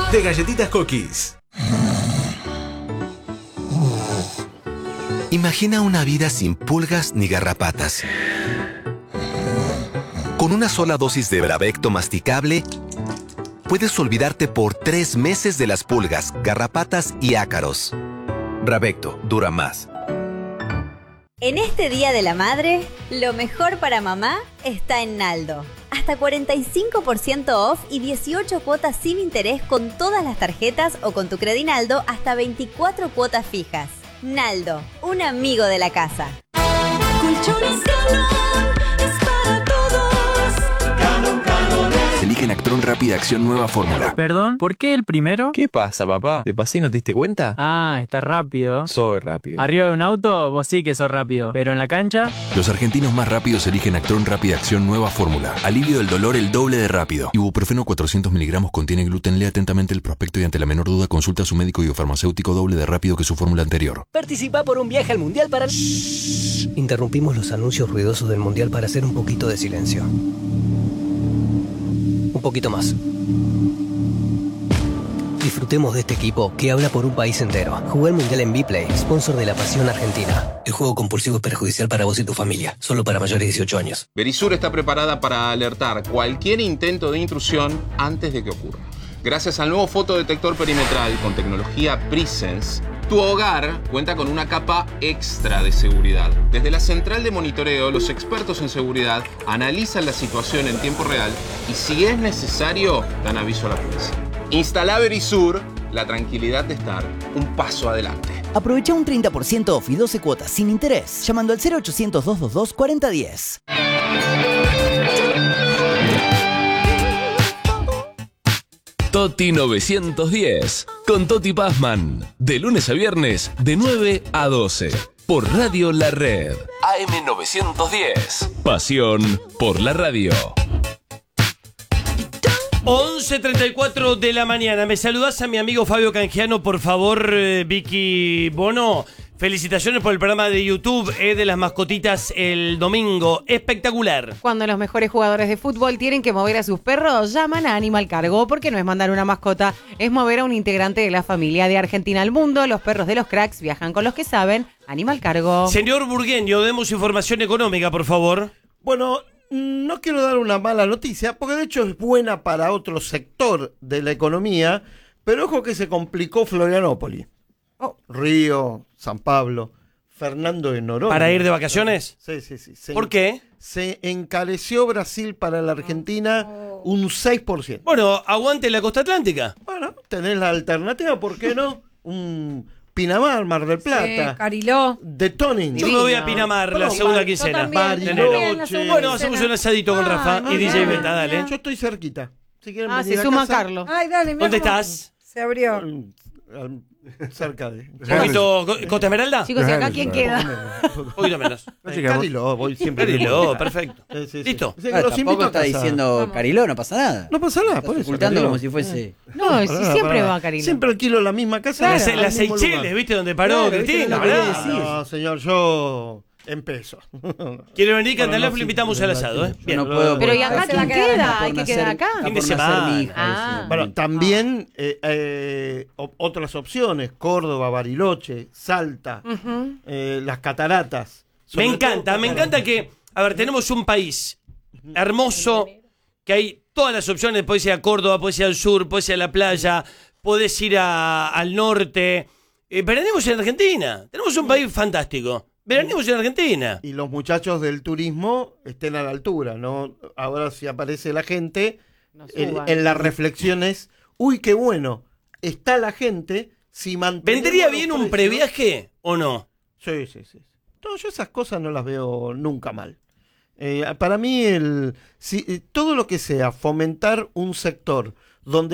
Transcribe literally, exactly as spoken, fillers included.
de Galletitas Cookies. Imagina una vida sin pulgas ni garrapatas. Con una sola dosis de Bravecto masticable, puedes olvidarte por tres meses de las pulgas, garrapatas y ácaros. Bravecto dura más. En este Día de la Madre, lo mejor para mamá está en Naldo. Hasta cuarenta y cinco por ciento off y dieciocho cuotas sin interés con todas las tarjetas o con tu Credinaldo hasta veinticuatro cuotas fijas. Naldo, un amigo de la casa. Colchones Galón es para todos. Galón, Galón. Elige Nactron Rápida Acción Nueva Fórmula. Perdón, ¿por qué el primero? ¿Qué pasa, papá? ¿Te pasé y no te diste cuenta? Ah, está rápido. Soy rápido. Arriba de un auto, vos sí que sos rápido. Pero en la cancha... Los argentinos más rápidos eligen Nactron Rápida Acción Nueva Fórmula. Alivio del dolor el doble de rápido. Ibuprofeno cuatrocientos miligramos contiene gluten. Lea atentamente el prospecto y ante la menor duda consulta a su médico y o farmacéutico doble de rápido que su fórmula anterior. Participa por un viaje al Mundial para... Shhh. Interrumpimos los anuncios ruidosos del Mundial para hacer un poquito de silencio. Un poquito más. Disfrutemos de este equipo que habla por un país entero. Jugué el Mundial en Vplay, sponsor de la Pasión Argentina. El juego compulsivo es perjudicial para vos y tu familia. Solo para mayores de dieciocho años. Verisur está preparada para alertar cualquier intento de intrusión antes de que ocurra. Gracias al nuevo fotodetector perimetral con tecnología Presence, tu hogar cuenta con una capa extra de seguridad. Desde la central de monitoreo, los expertos en seguridad analizan la situación en tiempo real y si es necesario, dan aviso a la policía. Instala Verisur, la tranquilidad de estar un paso adelante. Aprovecha un treinta por ciento off y doce cuotas sin interés llamando al cero ochocientos, doscientos veintidós, cuarenta diez. Toti novecientos diez, con Toti Pazman, de lunes a viernes, de nueve a doce, por Radio La Red. A M novecientos diez, pasión por la radio. once treinta y cuatro de la mañana, ¿me saludás a mi amigo Fabio Canjiano, por favor, eh, Vicky Bono? Felicitaciones por el programa de YouTube eh, de las mascotitas el domingo. Espectacular. Cuando los mejores jugadores de fútbol tienen que mover a sus perros, llaman a Animal Cargo, porque no es mandar una mascota, es mover a un integrante de la familia. De Argentina al mundo, los perros de los cracks viajan con los que saben. Animal Cargo. Señor Burgueño, demos información económica, por favor. Bueno, no quiero dar una mala noticia, porque de hecho es buena para otro sector de la economía, pero ojo que se complicó Florianópolis. Oh. Río, San Pablo, Fernando de Noronha. ¿Para ir de vacaciones? Sí, sí, sí. Se, ¿Por qué? Se encareció Brasil para la Argentina un seis por ciento. Bueno, aguante la costa atlántica. Bueno, tenés la alternativa, ¿por qué no? Un Pinamar, Mar del Plata. Sí, Cariló. De Tonin. Yo me voy a Pinamar la segunda quincena. Bariloche. Bueno, hacemos un asadito con Rafa Ah, y D J ah, Beta, dale. Yo estoy cerquita. Si quieren Ah, venir se a suma casa, Carlos. Ay, dale, mi ¿Dónde amor. estás? Se abrió. Cerca de... ¿Un poquito Costa Esmeralda? Chicos, ¿y acá quién queda? Un poquito menos. Cariló, voy siempre. Cariló, perfecto. Sí, sí, sí. ¿Listo? Sí, Ah, los tampoco invito a está casa. diciendo Cariló, no pasa nada. No pasa nada, Estás por eso. ocultando Cariló. como si fuese... No, si Pará, siempre pará. va Cariló. Siempre alquilo la misma casa. Las, al las mismo Seychelles, lugar. ¿viste? Donde paró Claro, Cristina. ¿viste? ¿verdad? No, señor, yo empezo. ¿Quiere venir, Bueno, Cantalaf? no, Le invitamos al asado, ¿eh? Bien. no puedo. Pero ¿y acá Se va a quién quedar queda? acá Hay que quedar acá. Fin de semana. Ah. Bueno, también eh, eh, o- otras opciones, Córdoba, Bariloche, Salta, Ujú. eh, las cataratas. Me Sobre encanta, todo me encanta que, a ver, tenemos un país hermoso, que hay todas las opciones, podés ir a Córdoba, podés ir al sur, podés ir a la playa, podés ir a- al norte, eh, veranemos en Argentina, tenemos un país fantástico, veranemos en Argentina. Y los muchachos del turismo estén a la altura, ¿no? Ahora si aparece la gente, No en, suban. en las reflexiones, uy, qué bueno, está la gente, si mantenemos ¿Vendría los bien un precios- previaje o no? Sí, sí, sí. No, yo esas cosas no las veo nunca mal. Eh, para mí, el, si, eh, todo lo que sea fomentar un sector donde